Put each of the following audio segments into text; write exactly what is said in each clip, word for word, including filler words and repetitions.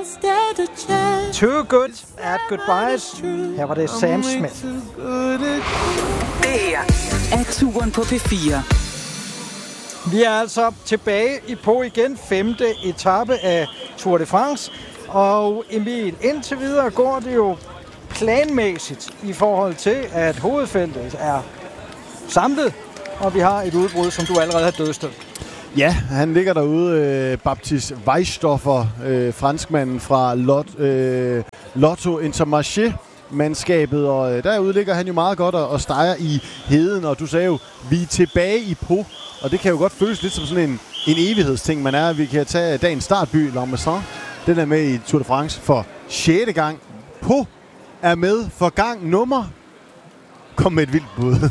Too Good at Goodbyes. Her var det Sam Smith. Det her er Turen på P fire. Vi er altså tilbage i på igen, femte etape af Tour de France. Og Emil, indtil videre går det jo planmæssigt i forhold til, at hovedfeltet er samlet, og vi har et udbrud, som du allerede har dødstødt. Ja, han ligger derude, øh, Baptiste Weisstoffer, øh, franskmanden fra Lot, øh, Lotto Intermarché-mandskabet, og øh, derude ligger han jo meget godt og, og steger i heden, og du sagde jo, vi er tilbage i Po, og det kan jo godt føles lidt som sådan en, en evighedsting, man er. Vi kan tage dagens startby, La Maison, den er med i Tour de France for sjette gang. Po er med for gang nummer. Kom med et vildt bud.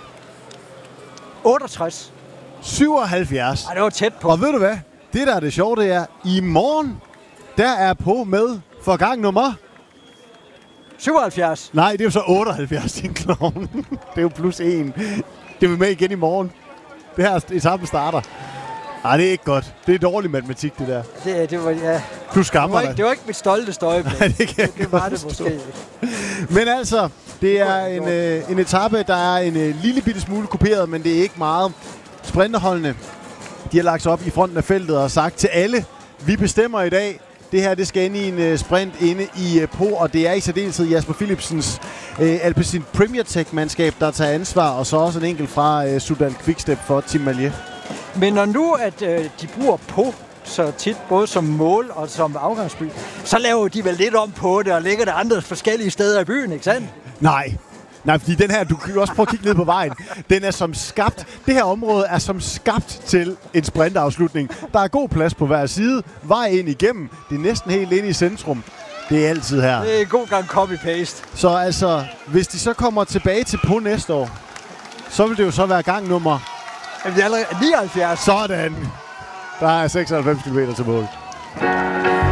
otteogtres. syvoghalvfjerds. Ej, det var tæt på. Og ved du hvad? Det, der er det sjove, det er, i morgen, der er Po med for gang nummer... syvoghalvfjerds. Nej, det er jo så otteoghalvfjerds, din klovn. Det er jo plus en. Det er vi med igen i morgen. Det her etappen starter. Ej, det er ikke godt. Det er dårlig matematik, det der. Det, det var, ja. Du skammer det var, dig. det var ikke mit stolteste øjeblik. Nej, det, kan det, det var det måske ikke. Men altså, det er en, øh, en etape, der er en øh, lille bitte smule kuperet, men det er ikke meget. Sprinterholdene, de har lagt sig op i fronten af feltet og sagt til alle, vi bestemmer i dag, det her det skal ind i en uh, sprint inde i uh, Po, og det er i særdeleshed Jasper Philipsens uh, Alpecin Premier Tech-mandskab, der tager ansvar, og så også en enkelt fra uh, Soudal Quickstep for Team Maillet. Men når nu, at uh, de bruger Po så tit, både som mål og som afgangsby, så laver de vel lidt om på det, og lægger det andre forskellige steder i byen, ikke sandt? Nej. Nej, fordi den her, du kan jo også prøve at kigge ned på vejen. Den er som skabt, det her område er som skabt til en sprintafslutning. Der er god plads på hver side, vej ind igennem, det er næsten helt inde i centrum. Det er altid her. Det er en god gang copy-paste. Så altså, hvis de så kommer tilbage til Po næste år, så vil det jo så være gang nummer... Er det allerede nioghalvfjerds? Sådan! Der er seksoghalvfems kilometer til mål.